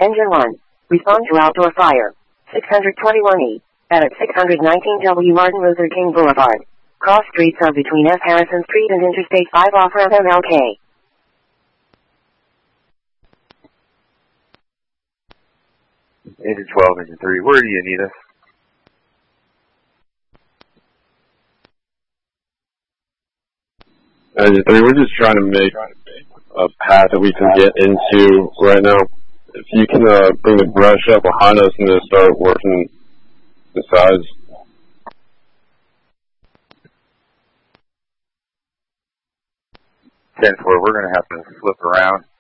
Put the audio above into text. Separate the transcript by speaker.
Speaker 1: Engine 1. Respond to outdoor fire. 621E. At 619 W. Martin Luther King Boulevard. Cross streets of between F. Harrison Street and Interstate 5 off-ramp MLK.
Speaker 2: Engine 12, Engine 3. Where do you need us?
Speaker 3: Engine 3, we're just trying to make a path that we can get into right now. If you can bring the brush up behind us and then start working the sides.
Speaker 2: 10-4, we're going to have to flip around.